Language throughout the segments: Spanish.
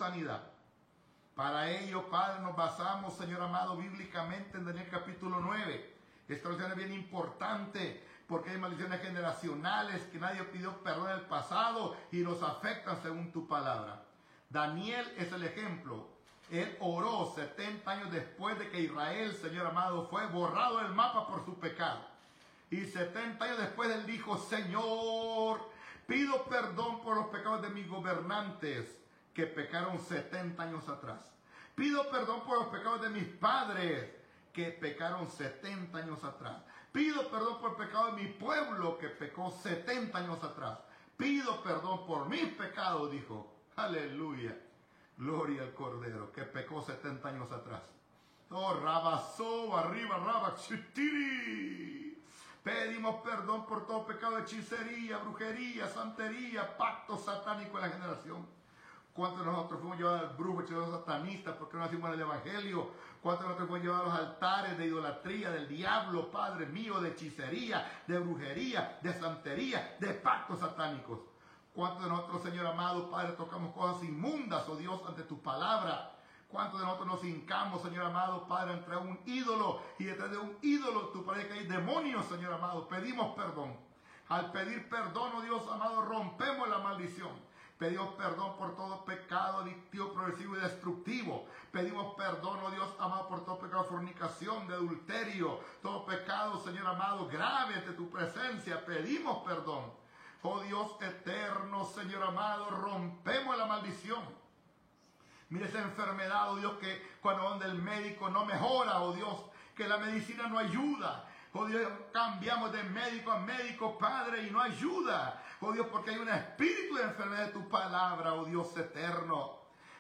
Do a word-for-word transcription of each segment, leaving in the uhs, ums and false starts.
sanidad. Para ello, Padre, nos basamos, Señor amado, bíblicamente en Daniel capítulo nueve. Esta oración es bien importante porque hay maldiciones generacionales que nadie pidió perdón en el pasado y nos afectan según tu palabra. Daniel es el ejemplo. Él oró setenta años después de que Israel, Señor amado, fue borrado del mapa por su pecado. Y setenta años después él dijo, Señor, pido perdón por los pecados de mis gobernantes que pecaron setenta años atrás. Pido perdón por los pecados de mis padres que pecaron setenta años atrás. Pido perdón por el pecado de mi pueblo que pecó setenta años atrás. Pido perdón por mis pecados, dijo. Aleluya. Gloria al Cordero que pecó setenta años atrás. Oh, rabasó, arriba, rabachitiri. Pedimos perdón por todo pecado de hechicería, brujería, santería, pacto satánico en la generación. ¿Cuántos de nosotros fuimos llevados al brujo, hechiceros satanistas porque no nacimos en el Evangelio? ¿Cuántos de nosotros fuimos llevados a los altares de idolatría, del diablo, Padre mío, de hechicería, de brujería, de santería, de pactos satánicos? ¿Cuántos de nosotros, Señor amado, Padre, tocamos cosas inmundas, oh Dios, ante tu palabra? ¿Cuántos de nosotros nos hincamos, Señor amado, Padre, entre un ídolo y detrás de un ídolo, tu Padre, que hay demonios, Señor amado? Pedimos perdón. Al pedir perdón, oh Dios amado, rompemos la maldición. Pedimos perdón por todo pecado adictivo, progresivo y destructivo. Pedimos perdón, oh Dios amado, por todo pecado de fornicación, de adulterio, todo pecado, Señor amado, grave ante tu presencia. Pedimos perdón. Oh Dios eterno, Señor amado, rompemos la maldición. Mire esa enfermedad, oh Dios, que cuando donde el médico no mejora, oh Dios, que la medicina no ayuda. Oh Dios, cambiamos de médico a médico, Padre, y no ayuda. Oh Dios, porque hay un espíritu de enfermedad de tu palabra, oh Dios eterno.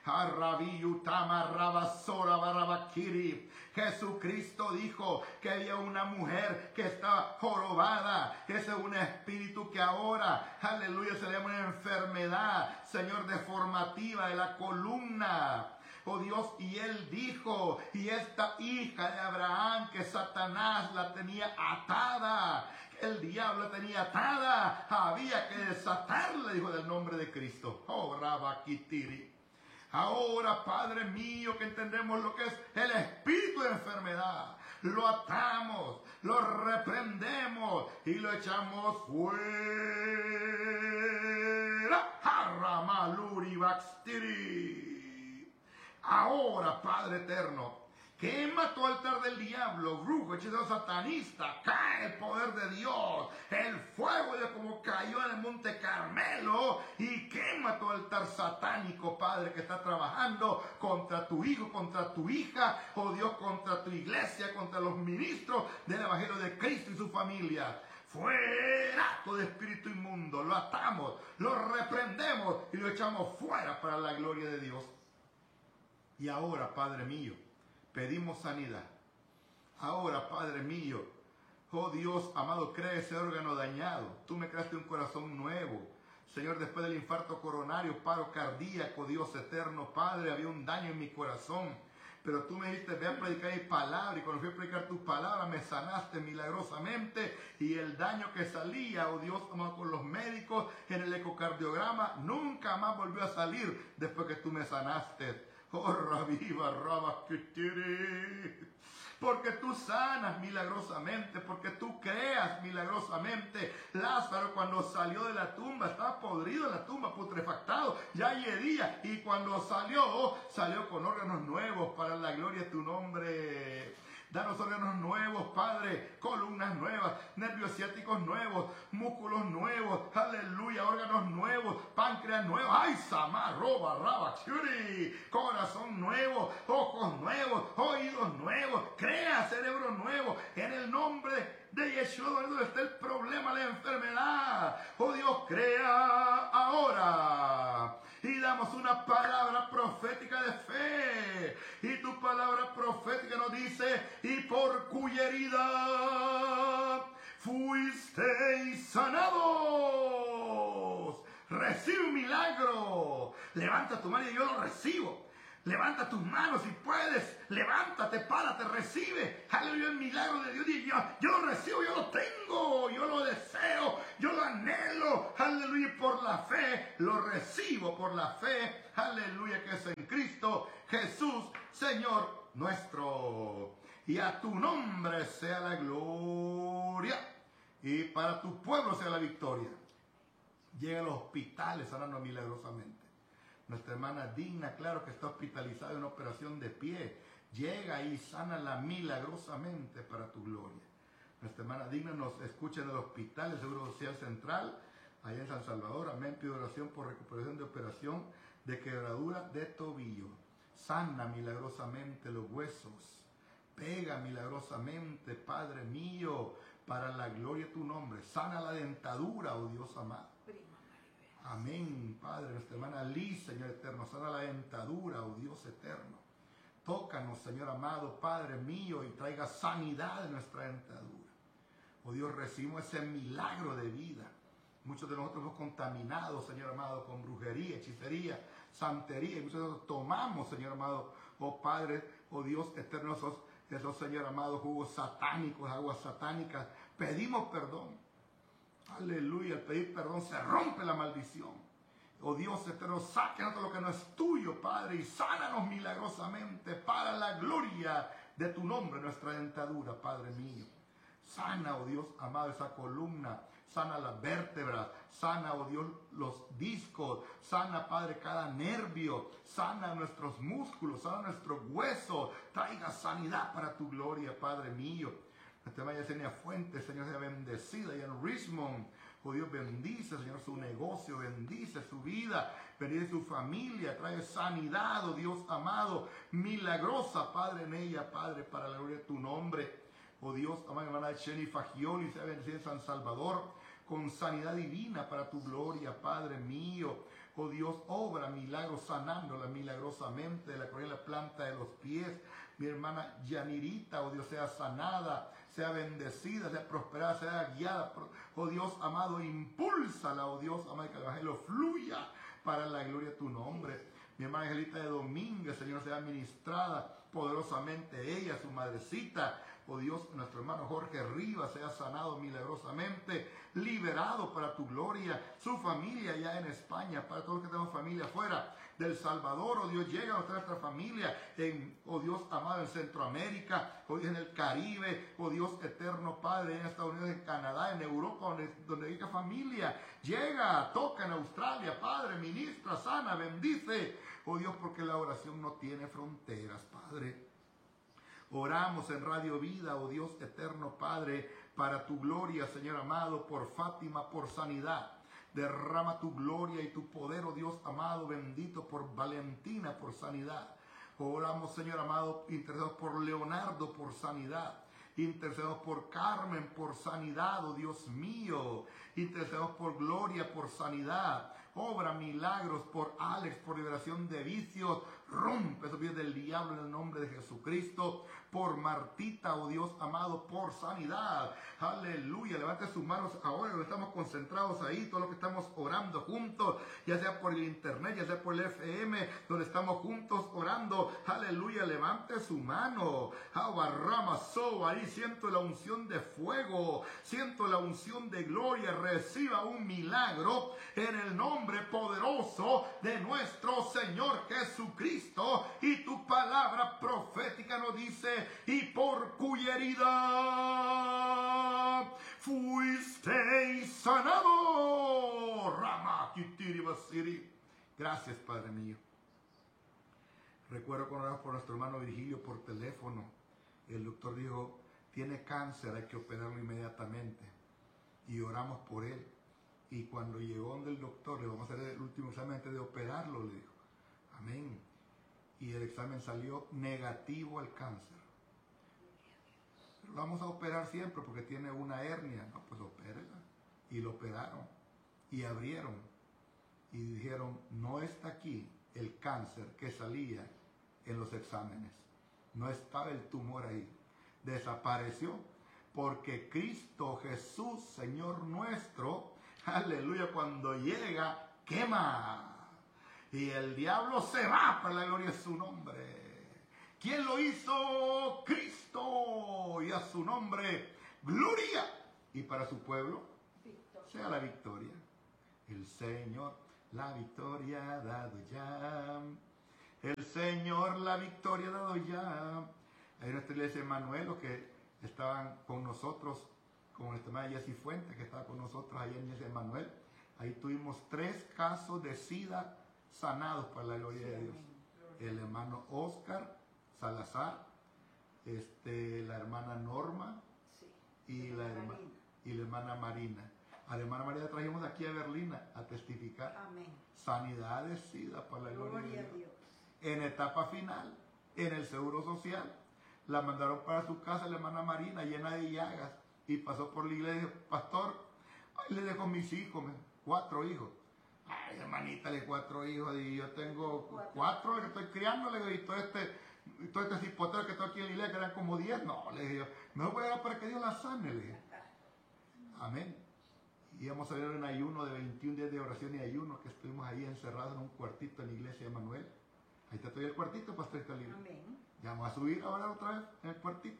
Jesucristo dijo que había una mujer que estaba jorobada. Ese es un espíritu que ahora, aleluya, se le llama una enfermedad, Señor, deformativa de la columna. Oh Dios, y él dijo, y esta hija de Abraham, que Satanás la tenía atada, que el diablo la tenía atada, había que desatarla, dijo, del nombre de Cristo. Oh, Rabakitiri. Ahora, Padre mío, que entendemos lo que es el espíritu de enfermedad, lo atamos, lo reprendemos y lo echamos fuera. Haramaluri Baxtiri. Ahora, Padre eterno, quema todo altar del diablo, brujo, hechicero satanista, cae el poder de Dios, el fuego de como cayó en el monte Carmelo y quema todo altar satánico, Padre, que está trabajando contra tu hijo, contra tu hija, oh Dios, contra tu iglesia, contra los ministros del Evangelio de Cristo y su familia. Fuera todo espíritu inmundo, lo atamos, lo reprendemos y lo echamos fuera para la gloria de Dios. Y ahora, Padre mío, pedimos sanidad. Ahora, Padre mío, oh Dios amado, crea ese órgano dañado. Tú me creaste un corazón nuevo. Señor, después del infarto coronario, paro cardíaco, Dios eterno, Padre, había un daño en mi corazón. Pero tú me dijiste, ve a predicar mi palabra. Y cuando fui a predicar tu palabra, me sanaste milagrosamente. Y el daño que salía, oh Dios amado, con los médicos en el ecocardiograma, nunca más volvió a salir después que tú me sanaste. Oh, Rabiva, Rabakitiri. Porque tú sanas milagrosamente, porque tú creas milagrosamente. Lázaro, cuando salió de la tumba, estaba podrido en la tumba, putrefactado, ya hedía. Y cuando salió, salió con órganos nuevos para la gloria de tu nombre. Danos órganos nuevos, Padre, columnas nuevas, nervios ciáticos nuevos, músculos nuevos, aleluya, órganos nuevos, páncreas nuevos, ay, samarroba, rabachuri, corazón nuevo, ojos nuevos, oídos nuevos, crea cerebro nuevo, en el nombre de Yeshua, donde está el problema, la enfermedad. Oh Dios, crea ahora. Y damos una palabra profética de fe. Y tu palabra profética nos dice, y por cuya herida fuisteis sanados. Recibe un milagro. Levanta tu mano y yo lo recibo. Levanta tus manos si puedes. Levántate, párate, recibe. Aleluya, el milagro de Dios. Y yo, yo lo recibo, yo lo tengo. Yo lo deseo, yo lo anhelo. Aleluya, por la fe. Lo recibo por la fe. Aleluya, que se Señor nuestro. Y a tu nombre sea la gloria. Y para tu pueblo sea la victoria. Llega a los hospitales sanando milagrosamente. Nuestra hermana Digna, claro que está hospitalizada en una operación de pie. Llega y sana milagrosamente para tu gloria. Nuestra hermana Digna nos escucha en el hospital, el Seguro Social Central, allá en San Salvador. Amén. Pido oración por recuperación de operación de quebradura de tobillo. Sana milagrosamente los huesos. Pega milagrosamente, Padre mío, para la gloria de tu nombre. Sana la dentadura, oh Dios amado. Amén, Padre. Nuestra hermana Liz, Señor eterno, sana la dentadura, oh Dios eterno. Tócanos, Señor amado, Padre mío, y traiga sanidad en nuestra dentadura. Oh Dios, recibimos ese milagro de vida. Muchos de nosotros hemos contaminado, Señor amado, con brujería, hechicería, santería. Y muchos de nosotros tomamos, Señor amado, oh Padre, oh Dios eterno, esos, esos Señor amado, jugos satánicos, aguas satánicas. Pedimos perdón. Aleluya, al pedir perdón se rompe la maldición. Oh Dios eterno, sáquenos lo que no es tuyo, Padre, y sánanos milagrosamente para la gloria de tu nombre, nuestra dentadura, Padre mío. Sana, oh Dios amado, esa columna, sana las vértebras, sana, oh Dios, los discos, sana, Padre, cada nervio, sana nuestros músculos, sana nuestros huesos, traiga sanidad para tu gloria, Padre mío. Nuestra hermana Yesenia Fuentes, Señor, sea bendecida. Y en Richmond, oh Dios, bendice, Señor, su negocio, bendice su vida, bendice su familia, trae sanidad, oh Dios amado, milagrosa, Padre, en ella, Padre, para la gloria de tu nombre. Oh Dios, amada hermana Jenny Fagioli, sea bendecida en San Salvador, con sanidad divina para tu gloria, Padre mío. Oh Dios, obra milagros, sanándola milagrosamente de la correa de la planta de los pies. Mi hermana Yanirita, oh Dios, sea sanada, sea bendecida, sea prosperada, sea guiada. Oh Dios amado, impúlsala, oh Dios amado, que el evangelio fluya para la gloria de tu nombre. Mi hermana Angelita de Domínguez, Señor, sea ministrada poderosamente ella, su madrecita. Oh Dios, nuestro hermano Jorge Rivas sea sanado milagrosamente, liberado para tu gloria. Su familia ya en España, para todos los que tenemos familia afuera del Salvador. Oh Dios, llega a nuestra familia en, oh Dios amado, en Centroamérica, oh Dios, en el Caribe, oh Dios eterno Padre, en Estados Unidos, en Canadá, en Europa, donde, donde diga familia. Llega, toca en Australia, Padre, ministra, sana, bendice. Oh Dios, porque la oración no tiene fronteras, Padre. Oramos en Radio Vida, oh Dios eterno Padre, para tu gloria, Señor amado, por Fátima, por sanidad. Derrama tu gloria y tu poder, oh Dios amado, bendito por Valentina, por sanidad. Oramos, Señor amado, intercedemos por Leonardo, por sanidad. Intercedemos por Carmen, por sanidad, oh Dios mío. Intercedemos por Gloria, por sanidad. Obra milagros por Alex, por liberación de vicios. Rompe esos vicios del diablo en el nombre de Jesucristo. Por Martita, oh Dios amado, por sanidad. Aleluya. Levante sus manos ahora, donde estamos concentrados ahí, todos los que estamos orando juntos, ya sea por el internet, ya sea por el F M, donde estamos juntos orando. Aleluya. Levante su mano. Abarramazo, ahí siento la unción de fuego, siento la unción de gloria. Reciba un milagro en el nombre poderoso de nuestro Señor Jesucristo. Y tu palabra profética nos dice: y por cuya herida fuisteis sanado. Gracias, Padre mío. Recuerdo cuando oramos por nuestro hermano Virgilio por teléfono, el doctor dijo: tiene cáncer, hay que operarlo inmediatamente. Y oramos por él. Y cuando llegó donde el doctor, le vamos a hacer el último examen antes de operarlo, le dijo. Amén. Y el examen salió negativo al cáncer. Pero lo vamos a operar siempre porque tiene una hernia. No, pues opérela. Y lo operaron. Y abrieron. Y dijeron: no está aquí el cáncer que salía en los exámenes. No estaba el tumor ahí. Desapareció. Porque Cristo Jesús, Señor nuestro, aleluya, cuando llega, quema. Y el diablo se va para la gloria de su nombre. ¿Quién lo hizo? Cristo. Y a su nombre, gloria. Y para su pueblo, victoria. Sea la victoria. El Señor la victoria ha dado ya. El Señor la victoria ha dado ya. Hay nuestra iglesia de Manuel, los que estaban con nosotros, con nuestra hermana Jessy Fuente, que estaba con nosotros ahí en la iglesia de Manuel. Ahí tuvimos tres casos de SIDA sanados para la gloria de Dios. El hermano Oscar Salazar, este, la hermana Norma y la, herma, y la hermana Marina. A la hermana María la trajimos aquí a Berlina a testificar. Amén. Sanidad de SIDA para la gloria, gloria de Dios. Dios. En etapa final, en el Seguro Social, la mandaron para su casa la hermana Marina llena de llagas y pasó por la iglesia y dijo, pastor, ahí le dejo mis hijos, cuatro hijos. Ay, hermanita, le cuatro hijos y yo tengo cuatro, cuatro que estoy criándole y todo este, todo este cipotero que está aquí en la iglesia que eran como diez. No, le dije, me voy a dar para que Dios la sane, le dije. Amén. Y íbamos a ver un ayuno de veintiún días de oración y ayuno que estuvimos ahí encerrados en un cuartito en la iglesia de Manuel. Ahí está todavía el cuartito, pastor Talib. Amén. Ya vamos a subir ahora otra vez en el cuartito.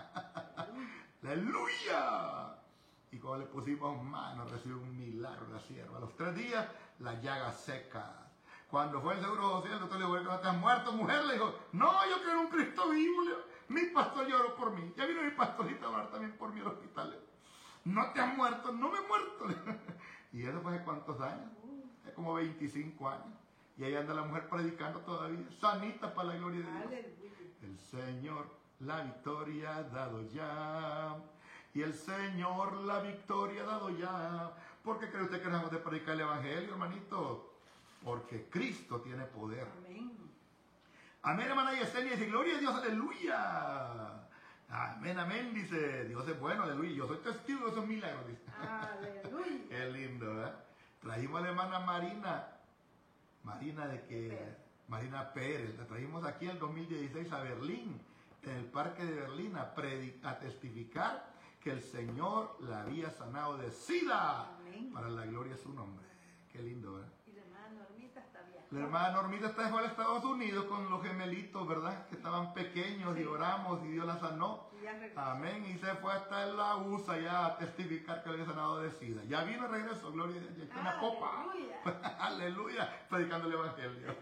¡Aleluya! Y cuando le pusimos mano, recibió un milagro la sierva. A los tres días, la llaga seca. Cuando fue el Seguro Social, el doctor le dijo, ¿no te has muerto, mujer? Le dijo, no, yo creo en un Cristo vivo. Mi pastor lloró por mí. Ya vino mi pastorita a orar también por mí al hospital. No te has muerto, no me he muerto. Y eso fue hace cuántos años, hace como veinticinco años. Y ahí anda la mujer predicando todavía, sanita para la gloria de Dios. Aleluya. El Señor la victoria ha dado ya. Y el Señor la victoria ha dado ya. ¿Por qué cree usted que dejamos de predicar el Evangelio, hermanito? Porque Cristo tiene poder. Amén. Amén, hermana Yesenia, dice, gloria a Dios, aleluya. Amén, amén, dice, Dios es bueno, aleluya. Yo soy testigo de esos milagros, dice. Aleluya. Qué lindo, ¿verdad? Trajimos a la hermana Marina, Marina de que, Pérez. Marina Pérez, la trajimos aquí en el dos mil dieciséis a Berlín, en el parque de Berlín, a, a testificar que el Señor la había sanado de SIDA. Amén. Para la gloria de su nombre. Qué lindo, ¿verdad? Y la hermana Normita está viajando. La hermana Normita está en Estados Unidos con los gemelitos, ¿verdad? Que estaban pequeños, sí. Y oramos y Dios la sanó. Y ya regresó. Amén. Y se fue hasta en la U S A ya a testificar que le había sanado de SIDA. Ya vino de regreso, gloria a Dios. Ya está en la popa. Aleluya. Aleluya. Predicando el Evangelio.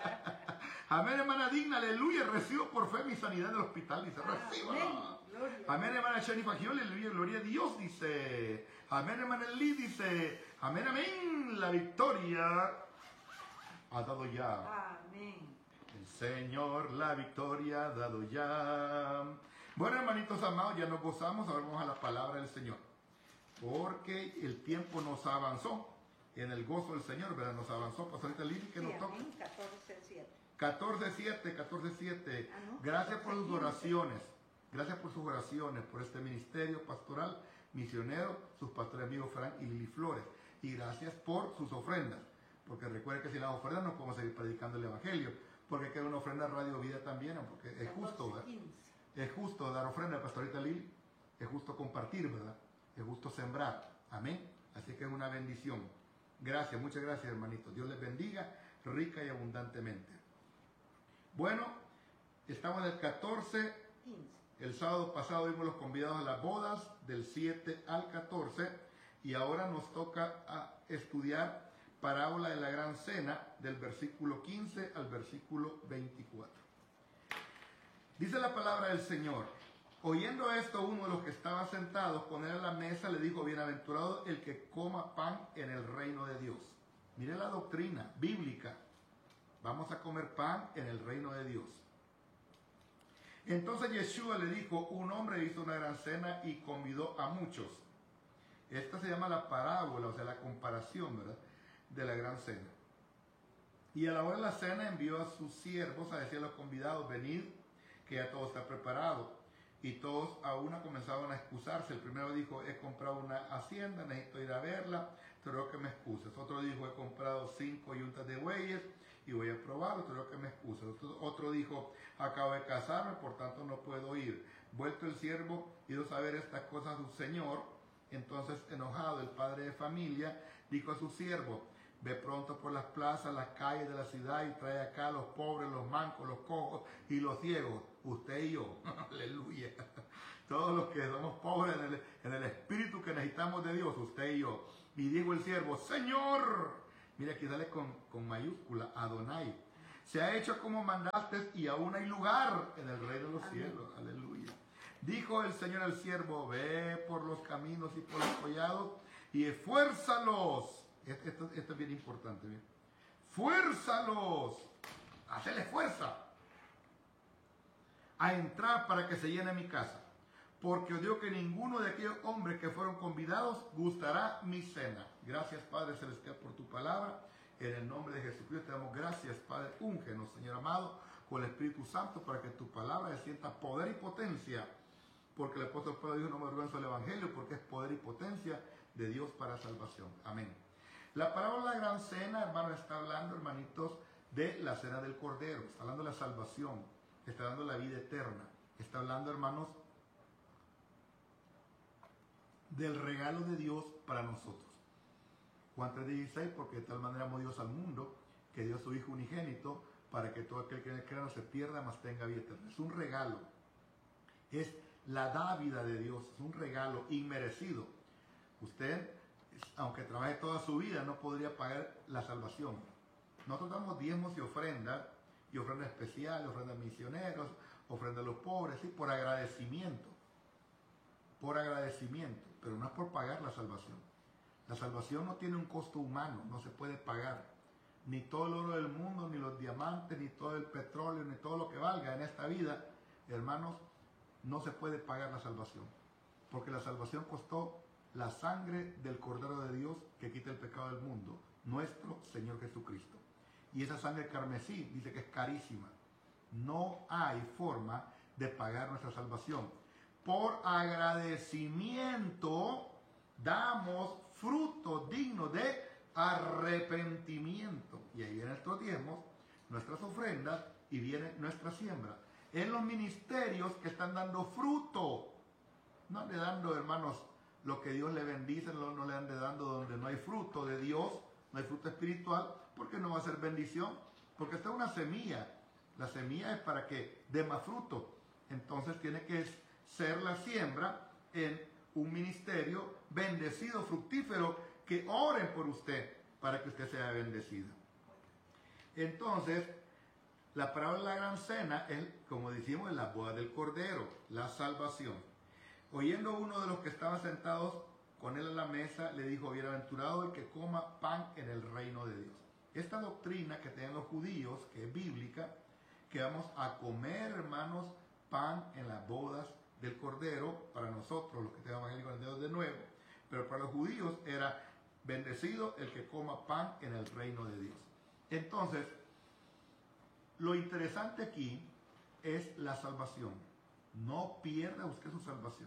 Amén, hermana Digna. Aleluya. Recibo por fe mi sanidad en el hospital. Dice, recibo. Amén, hermana Shani Fagioli. Aleluya. Gloria a Dios. Dice. Amén, hermana Lee. Dice. Amén, amén. La victoria ha dado ya. Amén. El Señor la victoria ha dado ya. Bueno, hermanitos amados, ya nos gozamos. Ahora vamos a la palabra del Señor. Porque el tiempo nos avanzó. En el gozo del Señor, ¿verdad? Nos avanzó. Pastorita Lili, que Sí, nos toca. catorce siete. catorce siete, catorce siete. Ah, ¿no? Gracias por sus quince. oraciones. Gracias por sus oraciones, por este ministerio pastoral, misionero, sus pastores amigos Frank y Lili Flores. Y gracias por sus ofrendas. Porque recuerden que sin las ofrendas no podemos seguir predicando el Evangelio. Porque queda una ofrenda a Radio Vida también, porque es justo, ¿verdad? Es justo dar ofrenda, pastorita Lili. Es justo compartir, ¿verdad? Es justo sembrar. Amén. Así que es una bendición. Gracias, muchas gracias, hermanitos. Dios les bendiga rica y abundantemente. Bueno, estamos en el catorce. quince. El sábado pasado vimos los convidados a las bodas del siete al catorce. Y ahora nos toca a estudiar parábola de la gran cena del versículo quince al versículo veinticuatro. Dice la palabra del Señor. Oyendo esto, uno de los que estaba sentados con él a la mesa le dijo, bienaventurado el que coma pan en el reino de Dios. Mire la doctrina bíblica. Vamos a comer pan en el reino de Dios. Entonces Yeshua le dijo, un hombre hizo una gran cena y convidó a muchos. Esta se llama la parábola, o sea, la comparación, ¿verdad?, de la gran cena. Y a la hora de la cena envió a sus siervos a decir a los convidados, venid, que ya todo está preparado. Y todos a una comenzaban a excusarse. El primero dijo, he comprado una hacienda, necesito ir a verla, te ruego que me excuses. Otro dijo, he comprado cinco yuntas de bueyes y voy a probarlo, te ruego que me excuses. Otro, otro dijo, acabo de casarme, por tanto no puedo ir. Vuelto el siervo, ido a saber estas cosas a su señor. Entonces, enojado, el padre de familia dijo a su siervo, ve pronto por las plazas, las calles de la ciudad y trae acá a los pobres, los mancos, los cojos y los ciegos. Usted y yo. Aleluya. Todos los que somos pobres en el, en el espíritu que necesitamos de Dios, usted y yo. Y dijo el siervo, Señor, mira aquí sale con, con mayúscula, Adonai. Se ha hecho como mandaste y aún hay lugar en el reino de los Amén. cielos. Aleluya. Dijo el Señor al siervo, ve por los caminos y por los collados y esfuérzalos. Esto, esto, esto es bien importante. Bien. Fuérzalos. Hacele fuerza a entrar para que se llene mi casa. Porque os digo que ninguno de aquellos hombres que fueron convidados gustará mi cena. Gracias, Padre Celestial, por tu palabra. En el nombre de Jesucristo te damos gracias, Padre. Úngenos, Señor amado, con el Espíritu Santo para que tu palabra sienta poder y potencia. Porque el apóstol Pablo dijo, no me avergüenzo del Evangelio, porque es poder y potencia de Dios para salvación. Amén. La parábola de la gran cena, hermano, está hablando, hermanitos, de la cena del Cordero. Está hablando de la salvación. Está hablando de la vida eterna. Está hablando, hermanos, del regalo de Dios para nosotros. Juan tres dieciséis, porque de tal manera amó Dios al mundo, que dio a su Hijo unigénito, para que todo aquel que en él crea no se pierda, mas tenga vida eterna. Es un regalo. Es la dávida de Dios. Es un regalo inmerecido. Usted, aunque trabaje toda su vida, no podría pagar la salvación. Nosotros damos diezmos y ofrendas, y ofrendas especiales, ofrendas misioneros, ofrendas a los pobres, ¿sí? Por agradecimiento. Por agradecimiento, pero no es por pagar la salvación. La salvación no tiene un costo humano, no se puede pagar. Ni todo el oro del mundo, ni los diamantes, ni todo el petróleo, ni todo lo que valga en esta vida, hermanos, no se puede pagar la salvación. Porque la salvación costó la sangre del Cordero de Dios que quita el pecado del mundo, nuestro Señor Jesucristo. Y esa sangre carmesí dice que es carísima. No hay forma de pagar nuestra salvación. Por agradecimiento damos fruto digno de arrepentimiento. Y ahí vienen nuestros diezmos, nuestras ofrendas y viene nuestra siembra. En los ministerios que están dando fruto, no le dando, hermanos, lo que Dios le bendice, no, no le ande dando donde no hay fruto de Dios, no hay fruto espiritual, porque no va a ser bendición, porque está una semilla. La semilla es para que dé más fruto. Entonces tiene que ser la siembra en un ministerio bendecido, fructífero, que oren por usted para que usted sea bendecido. Entonces, la parábola de la gran cena es, como decimos, la boda del Cordero, la salvación. Oyendo uno de los que estaban sentados con él a la mesa, le dijo, bienaventurado el que coma pan en el reino de Dios. Esta doctrina que tienen los judíos, que es bíblica, que vamos a comer, hermanos, pan en las bodas del Cordero, para nosotros, los que tengan evangélicos de nuevo, pero para los judíos era bendecido el que coma pan en el reino de Dios. Entonces, lo interesante aquí es la salvación. No pierda usted su salvación.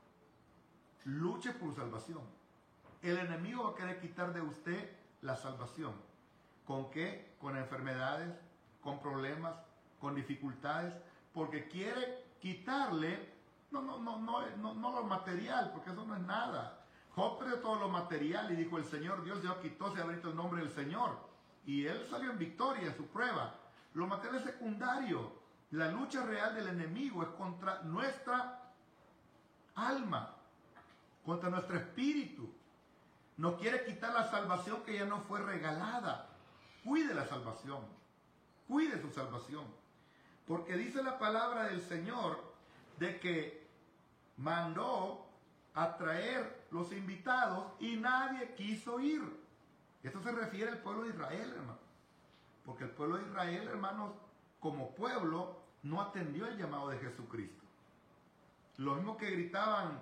Luche por su salvación. El enemigo va a querer quitar de usted la salvación. ¿Con qué? Con enfermedades, con problemas, con dificultades, porque quiere quitarle no, no, no, no, no, no lo material, porque eso no es nada. Job perdió todo lo material y dijo, el Señor Dios ya quitó, se ha bendito el nombre del Señor. Y él salió en victoria en su prueba. Lo material es secundario. La lucha real del enemigo es contra nuestra alma, contra nuestro espíritu. Nos quiere quitar la salvación que ya no fue regalada. Cuide la salvación. Cuide su salvación. Porque dice la palabra del Señor de que mandó a traer los invitados y nadie quiso ir. Esto se refiere al pueblo de Israel, hermano. Porque el pueblo de Israel, hermanos, como pueblo, no atendió el llamado de Jesucristo. Lo mismo que gritaban,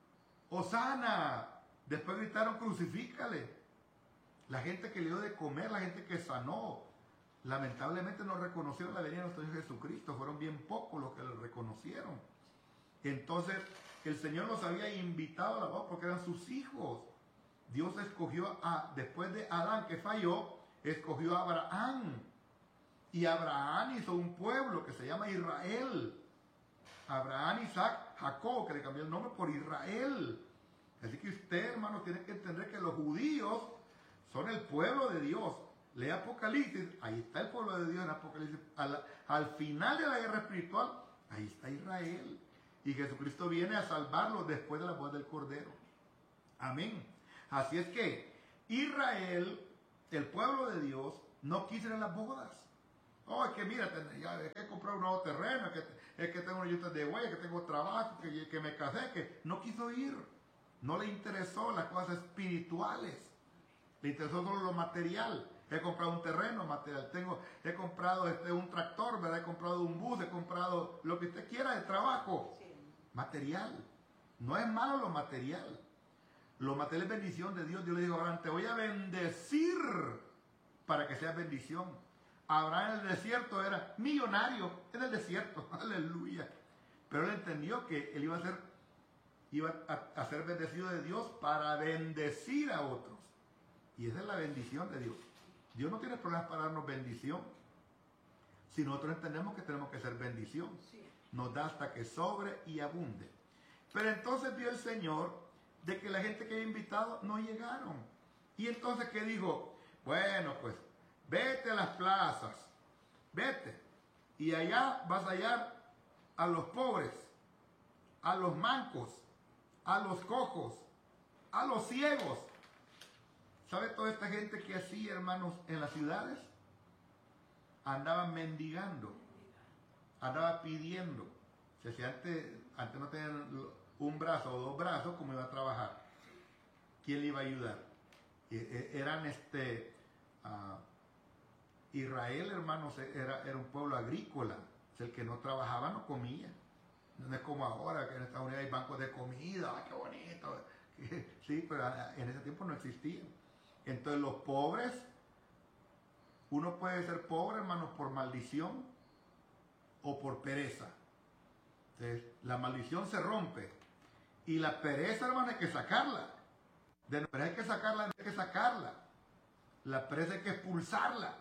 Hosana, después gritaron, crucifícale. La gente que le dio de comer, la gente que sanó, lamentablemente no reconocieron la venida de nuestro Señor Jesucristo. Fueron bien pocos los que lo reconocieron. Entonces, el Señor los había invitado a la boda porque eran sus hijos. Dios escogió a, después de Adán que falló, escogió a Abraham. Y Abraham hizo un pueblo que se llama Israel. Abraham, Isaac, Jacob, que le cambió el nombre por Israel. Así que usted, hermano, tiene que entender que los judíos son el pueblo de Dios. Lee Apocalipsis, ahí está el pueblo de Dios en Apocalipsis. Al, al final de la guerra espiritual, ahí está Israel. Y Jesucristo viene a salvarlos después de la boda del Cordero. Amén. Así es que Israel, el pueblo de Dios, no quiso ir a las bodas. Oh, es que mira, ya es que he comprado un nuevo terreno, es que, es que tengo una yuta de huella, que tengo trabajo, que, que me casé, que no quiso ir. No le interesó las cosas espirituales. Le interesó solo lo material. He comprado un terreno material, tengo, he comprado este, un tractor, ¿verdad? He comprado un bus, he comprado lo que usted quiera de trabajo. Sí. Material. No es malo lo material. Lo material es bendición de Dios. Dios le dijo a Abraham, te voy a bendecir para que seas bendición. Abraham en el desierto era millonario en el desierto. Aleluya. Pero él entendió que él iba a ser, iba a, a ser bendecido de Dios para bendecir a otros. Y esa es la bendición de Dios. Dios no tiene problemas para darnos bendición. Si nosotros entendemos que tenemos que ser bendición. Sí. Nos da hasta que sobre y abunde. Pero entonces vio el Señor de que la gente que había invitado no llegaron. Y entonces, ¿qué dijo? Bueno, pues, vete a las plazas. Vete. Y allá vas a hallar a los pobres, a los mancos, a los cojos, a los ciegos. ¿Sabe toda esta gente que hacía, hermanos, en las ciudades? Andaban mendigando, andaba pidiendo. O sea, si antes, antes no tenían un brazo o dos brazos, ¿cómo iba a trabajar? ¿Quién le iba a ayudar? Eran este... Uh, Israel, hermanos, era, era un pueblo agrícola. O sea, el que no trabajaba no comía. No es como ahora, que en Estados Unidos hay bancos de comida. ¡Ay, qué bonito! Sí, pero en ese tiempo no existía. Entonces los pobres, uno puede ser pobre, hermanos, por maldición o por pereza. Entonces, la maldición se rompe. Y la pereza, hermano, hay que sacarla. De, pero hay que sacarla, hay que sacarla. La pereza hay que expulsarla.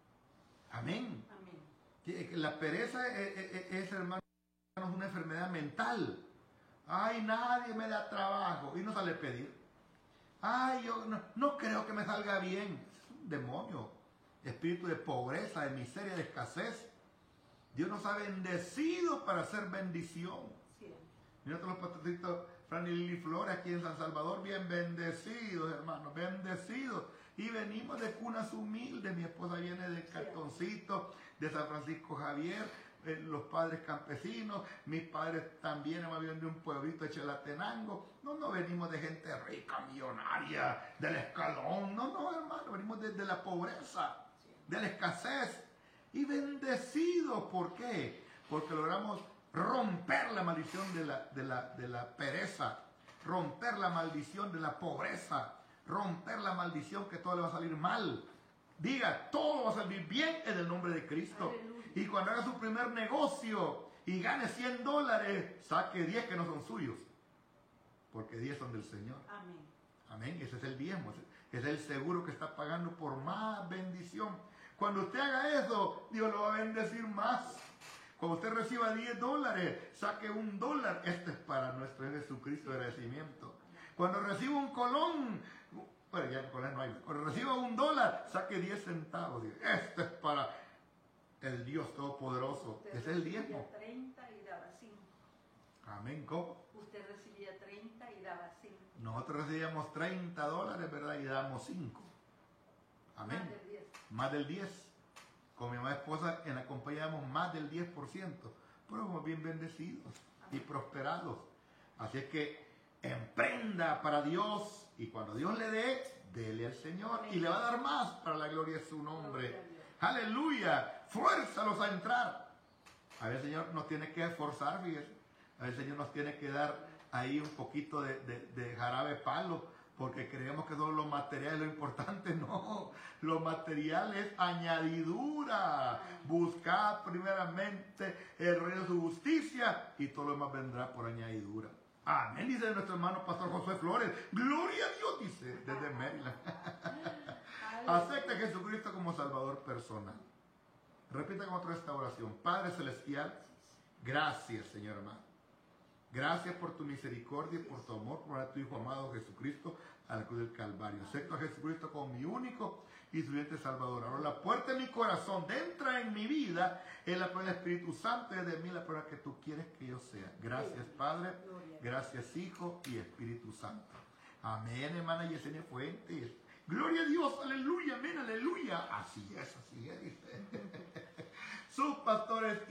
Amén. Amén. La pereza es, es, es, hermano, una enfermedad mental. Ay, nadie me da trabajo. Y no sale a pedir. Ay, yo no, no creo que me salga bien. Es un demonio. Espíritu de pobreza, de miseria, de escasez. Dios nos ha bendecido para hacer bendición. Sí. Mira todos los patrocitos, Fran y Lili Flores aquí en San Salvador, bien bendecidos, hermanos, bendecidos. Y venimos de cunas humildes. Mi esposa viene de Cartoncito, de San Francisco Javier, eh, los padres campesinos. Mis padres también vienen de un pueblito de Chalatenango. No, no venimos de gente rica, millonaria, del escalón. No, no, hermano, venimos de, de la pobreza, de la escasez. Y bendecidos, ¿por qué? Porque logramos romper la maldición de la, de la, de la pereza, romper la maldición de la pobreza, romper la maldición que todo le va a salir mal. Diga, todo va a salir bien en el nombre de Cristo. Aleluya. Y cuando haga su primer negocio y gane cien dólares, saque diez que no son suyos, porque diez son del Señor. Amén. Amén. Ese es el diezmo, ese es el seguro que está pagando por más bendición. Cuando usted haga eso, Dios lo va a bendecir más. Cuando usted reciba diez dólares, saque un dólar. Este es para nuestro Jesucristo de agradecimiento. Cuando reciba un colón, bueno, ya en colón no hay. Cuando reciba un dólar, saque diez centavos. Este es para el Dios Todopoderoso. Usted es el diezmo. treinta y daba cinco. Amén. ¿Cómo? Usted recibía treinta y daba cinco. Nosotros recibíamos treinta dólares, ¿verdad? Y damos cinco. Amén. Más del diez. Más del diez. Con mi mamá esposa en la compañía damos más del diez por ciento. Pero somos bien bendecidos y prosperados. Así es que emprenda para Dios. Y cuando Dios le dé, dele al Señor. Amén. Y le va a dar más para la gloria de su nombre. Aleluya. Fuérzalos a entrar. A ver, el Señor nos tiene que esforzar, fíjese. A ver, el Señor nos tiene que dar ahí un poquito de, de, de jarabe palo. Porque creemos que solo lo material es lo importante. No, lo material es añadidura. Buscad primeramente el reino de su justicia y todo lo demás vendrá por añadidura. Amén, dice nuestro hermano Pastor Josué Flores. Gloria a Dios, dice desde Maryland. Acepta a Jesucristo como Salvador personal. Repita con otra esta oración. Padre Celestial, gracias, Señor amado. Gracias por tu misericordia y por tu amor por a tu Hijo amado Jesucristo a la cruz del Calvario. Acepto a Jesucristo como mi único y suficiente Salvador. Ahora la puerta de mi corazón, entra en mi vida, en la prueba del Espíritu Santo y de mí la prueba que tú quieres que yo sea. Gracias, Padre. Gracias, Hijo y Espíritu Santo. Amén, hermana Yesenia Fuentes. Gloria a Dios, aleluya, amén, aleluya. Así es, así es. sus pastores